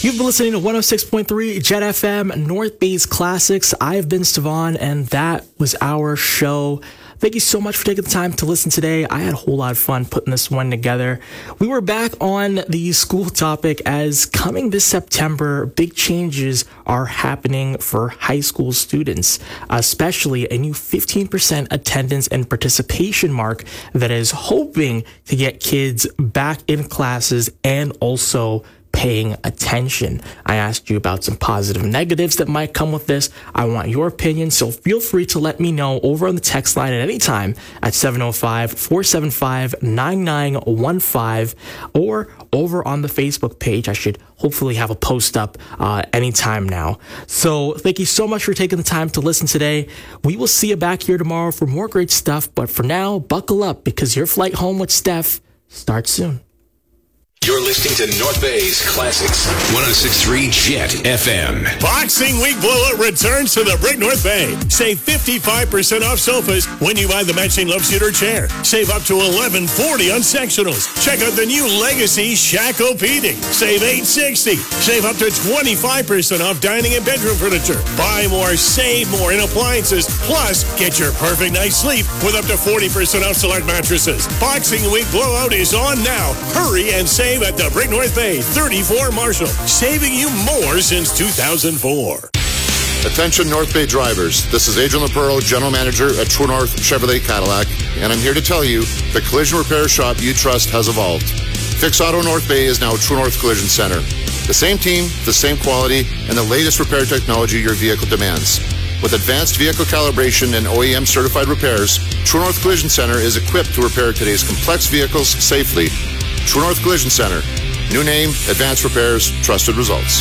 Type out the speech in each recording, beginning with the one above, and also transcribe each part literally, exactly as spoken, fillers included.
You've been listening to one oh six point three Jet F M, North Bay's Classics. I've been Stevan, and that was our show. Thank you so much for taking the time to listen today. I had a whole lot of fun putting this one together. We were back on the school topic as coming this September, big changes are happening for high school students, especially a new fifteen percent attendance and participation mark that is hoping to get kids back in classes and also paying attention. I asked you about some positive and negatives that might come with this. I want your opinion, so feel free to let me know over on the text line at any time at seven oh five, four seven five, nine nine one five or over on the Facebook page. I should hopefully have a post up uh, anytime now. So thank you so much for taking the time to listen today. We will see you back here tomorrow for more great stuff, but for now, buckle up because your flight home with Steph starts soon. You're listening to North Bay's Classics. one oh six point three Jet F M. Boxing Week Blowout returns to the Brick North Bay. Save fifty-five percent off sofas when you buy the matching love seat or chair. Save up to eleven forty on sectionals. Check out the new Legacy Shacopedic. Save eight sixty. Save up to twenty-five percent off dining and bedroom furniture. Buy more, save more in appliances. Plus, get your perfect night's sleep with up to forty percent off select mattresses. Boxing Week Blowout is on now. Hurry and save at the Brick North Bay, thirty-four Marshall, saving you more since two thousand four. Attention North Bay drivers, this is Adrian Lapuro, General Manager at True North Chevrolet Cadillac, and I'm here to tell you the collision repair shop you trust has evolved. Fix Auto North Bay is now True North Collision Center. The same team, the same quality, and the latest repair technology your vehicle demands. With advanced vehicle calibration and O E M certified repairs, True North Collision Center is equipped to repair today's complex vehicles safely. True North Collision Center. New name, advanced repairs, trusted results.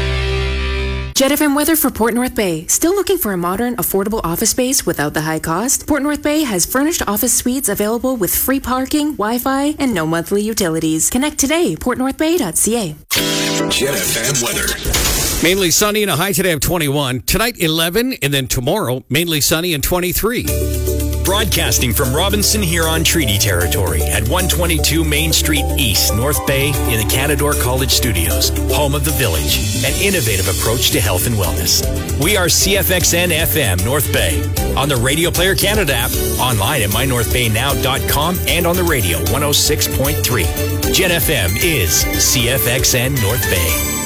Jet F M weather for Port North Bay. Still looking for a modern, affordable office space without the high cost? Port North Bay has furnished office suites available with free parking, Wi-Fi, and no monthly utilities. Connect today, port north bay dot c a. Jet F M weather. Mainly sunny and a high today of twenty-one. Tonight, eleven, and then tomorrow, mainly sunny and twenty-three. Broadcasting from Robinson Huron Treaty Territory at one twenty-two Main Street East, North Bay, in the Canadore College Studios, home of the Village, an innovative approach to health and wellness. We are C F X N F M North Bay, on the Radio Player Canada app, online at my north bay now dot com, and on the radio one oh six point three. Jet F M is C F X N North Bay.